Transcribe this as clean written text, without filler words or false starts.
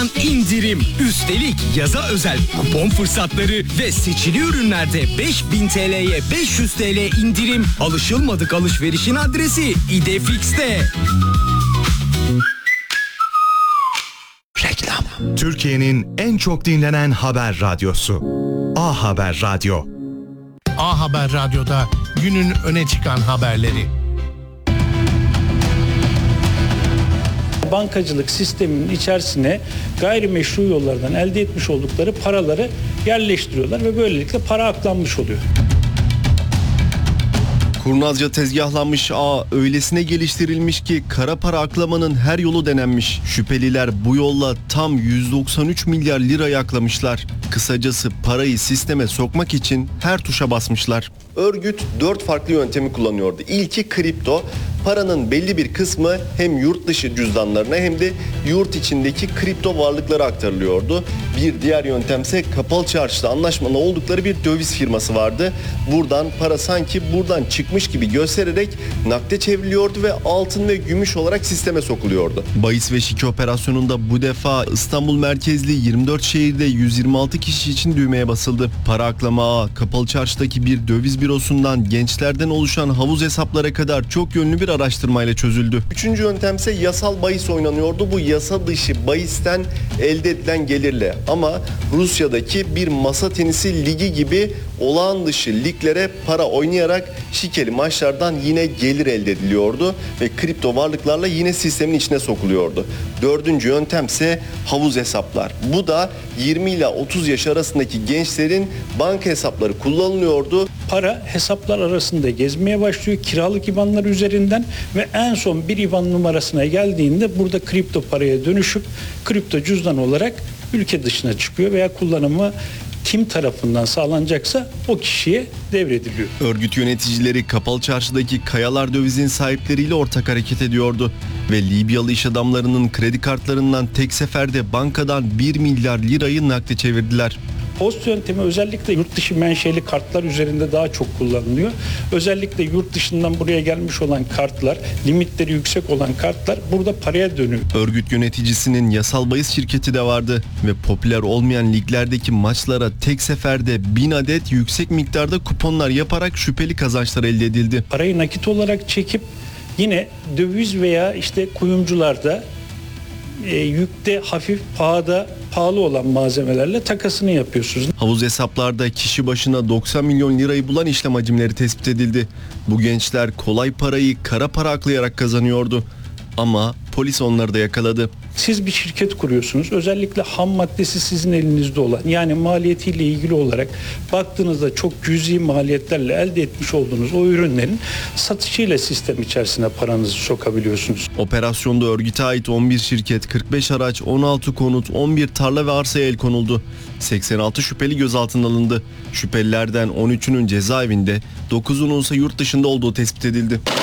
İndirim, üstelik yaza özel kupon fırsatları ve seçili ürünlerde 5.000 TL'ye 500 TL indirim. Alışılmadık alışverişin adresi İdefix'te. Reklam. Türkiye'nin en çok dinlenen haber radyosu. A Haber Radyo. A Haber Radyo'da günün öne çıkan haberleri. Bankacılık sisteminin içerisine gayrimeşru yollardan elde etmiş oldukları paraları yerleştiriyorlar ve böylelikle para aklanmış oluyor. Kurnazca tezgahlanmış ağ öylesine geliştirilmiş ki kara para aklamanın her yolu denenmiş. Şüpheliler bu yolla tam 193 milyar lira aklamışlar. Kısacası parayı sisteme sokmak için her tuşa basmışlar. Örgüt 4 farklı yöntemi kullanıyordu. İlki kripto. Paranın belli bir kısmı hem yurt dışı cüzdanlarına hem de yurt içindeki kripto varlıklara aktarılıyordu. Bir diğer yöntemse kapalı çarşıda anlaşmalı oldukları bir döviz firması vardı. Buradan para sanki buradan çıkmış gibi göstererek nakde çevriliyordu ve altın ve gümüş olarak sisteme sokuluyordu. Bahis ve şike operasyonunda bu defa İstanbul merkezli 24 şehirde 126 kişi için düğmeye basıldı. Para aklama ağı kapalı çarşıdaki bir döviz bürosundan gençlerden oluşan havuz hesaplara kadar çok yönlü bir araştırmayla çözüldü. Üçüncü yöntemse yasal bahis oynanıyordu. Bu yasa dışı bahisten elde edilen gelirle ama Rusya'daki bir masa tenisi ligi gibi olağan dışı liglere para oynayarak şikeli maçlardan yine gelir elde ediliyordu ve kripto varlıklarla yine sistemin içine sokuluyordu. Dördüncü yöntemse havuz hesaplar. Bu da 20 ile 30 yaş arasındaki gençlerin banka hesapları kullanılıyordu. Para hesaplar arasında gezmeye başlıyor kiralık IBAN'lar üzerinden ve en son bir IBAN numarasına geldiğinde burada kripto paraya dönüşüp kripto cüzdan olarak ülke dışına çıkıyor veya kullanımı kim tarafından sağlanacaksa o kişiye devrediliyor. Örgüt yöneticileri kapalı çarşıdaki kayalar dövizin sahipleriyle ortak hareket ediyordu ve Libyalı iş adamlarının kredi kartlarından tek seferde bankadan 1 milyar lirayı nakde çevirdiler. Post yöntemi özellikle yurt dışı menşeli kartlar üzerinde daha çok kullanılıyor. Özellikle yurt dışından buraya gelmiş olan kartlar, limitleri yüksek olan kartlar burada paraya dönüyor. Örgüt yöneticisinin yasal bahis şirketi de vardı ve popüler olmayan liglerdeki maçlara tek seferde 1000 adet yüksek miktarda kuponlar yaparak şüpheli kazançlar elde edildi. Parayı nakit olarak çekip yine döviz veya işte kuyumcularda yükte hafif pahalı olan malzemelerle takasını yapıyorsunuz. Havuz hesaplarda kişi başına 90 milyon lirayı bulan işlem hacimleri tespit edildi. Bu gençler kolay parayı kara para aklayarak kazanıyordu. Ama polis onları da yakaladı. Siz bir şirket kuruyorsunuz. Özellikle ham maddesi sizin elinizde olan yani maliyetiyle ilgili olarak baktığınızda çok cüzi maliyetlerle elde etmiş olduğunuz o ürünlerin satışıyla sistem içerisine paranızı sokabiliyorsunuz. Operasyonda örgüte ait 11 şirket, 45 araç, 16 konut, 11 tarla ve arsaya el konuldu. 86 şüpheli gözaltına alındı. Şüphelilerden 13'ünün cezaevinde, 9'unun ise yurt dışında olduğu tespit edildi.